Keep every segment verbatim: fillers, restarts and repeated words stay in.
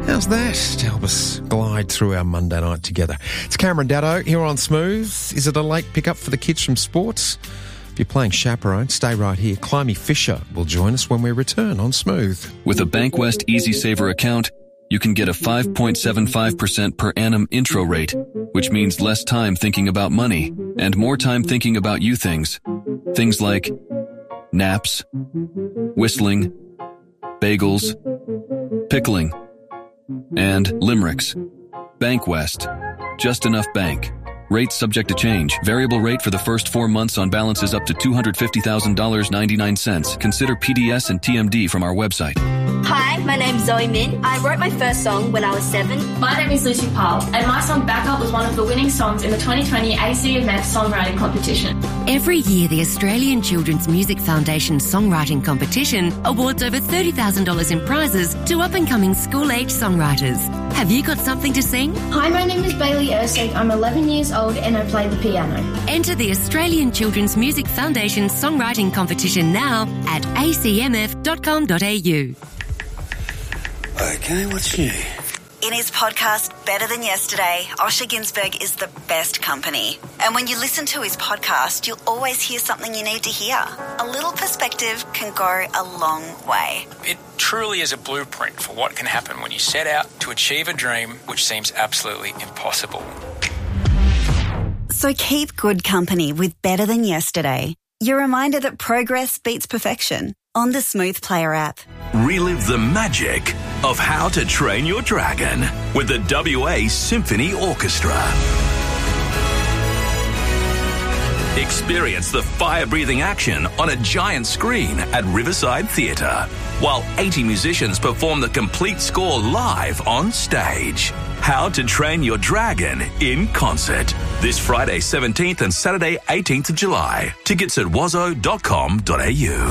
How's that to help us glide through our Monday night together? It's Cameron Daddo here on Smooth. Is it a late pickup for the kids from sports? If you're playing chaperone, stay right here. Climie Fisher will join us when we return on Smooth. With a Bankwest Easy Saver account, you can get a five point seven five percent per annum intro rate, which means less time thinking about money and more time thinking about you things. Things like naps, whistling, bagels, pickling, and limericks. Bankwest. Just enough bank. Rates subject to change. Variable rate for the first four months on balances up to two hundred fifty thousand dollars and ninety-nine cents. Consider P D S and T M D from our website. Hi, my name's Zoe Min. I wrote my first song when I was seven. My name is Lucy Powell, and my song Backup was one of the winning songs in the twenty twenty A C M F Songwriting Competition. Every year, the Australian Children's Music Foundation Songwriting Competition awards over thirty thousand dollars in prizes to up-and-coming school-age songwriters. Have you got something to sing? Hi, my name is Bailey Ersig. I'm eleven years old and I play the piano. Enter the Australian Children's Music Foundation Songwriting Competition now at a c m f dot com dot a u. Okay, what's new? In his podcast, Better Than Yesterday, Osher Günsberg is the best company. And when you listen to his podcast, you'll always hear something you need to hear. A little perspective can go a long way. It truly is a blueprint for what can happen when you set out to achieve a dream which seems absolutely impossible. So keep good company with Better Than Yesterday. Your reminder that progress beats perfection on the Smooth Player app. Relive the magic of How to Train Your Dragon with the W A Symphony Orchestra. Experience the fire-breathing action on a giant screen at Riverside Theatre, while eighty musicians perform the complete score live on stage. How to Train Your Dragon in concert. This Friday seventeenth and Saturday eighteenth of July. Tickets at wazzo dot com dot a u.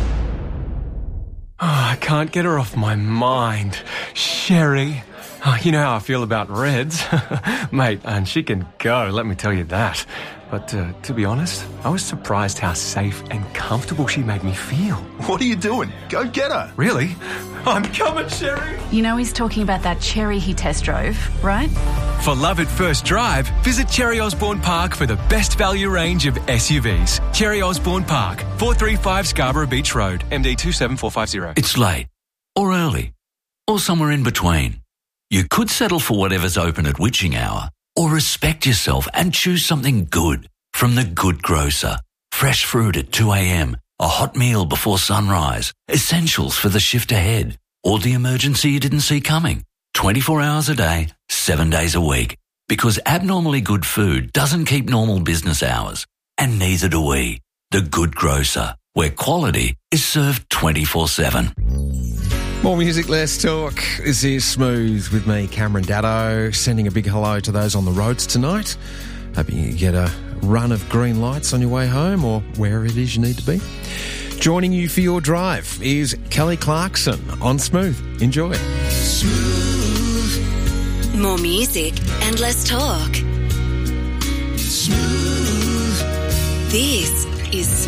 Oh, I can't get her off my mind. Sherry. Oh, you know how I feel about Reds. Mate, and she can go, let me tell you that. But uh, to be honest, I was surprised how safe and comfortable she made me feel. What are you doing? Go get her. Really? I'm coming, Sherry. You know he's talking about that Cherry he test drove, right? For love at first drive, visit Cherry Osborne Park for the best value range of S U Vs. Cherry Osborne Park, four thirty-five Scarborough Beach Road, M D two seven four five zero. It's late, or early, or somewhere in between. You could settle for whatever's open at witching hour, or respect yourself and choose something good from The Good Grocer. Fresh fruit at two a.m, a hot meal before sunrise, essentials for the shift ahead, or the emergency you didn't see coming. twenty-four hours a day, seven days a week. Because abnormally good food doesn't keep normal business hours. And neither do we. The Good Grocer, where quality is served twenty-four seven. More music, less talk. This is Smooth with me, Cameron Daddo, sending a big hello to those on the roads tonight. Hoping you get a run of green lights on your way home or wherever it is you need to be. Joining you for your drive is Kelly Clarkson on Smooth. Enjoy. Smooth. More music and less talk. Smooth. This is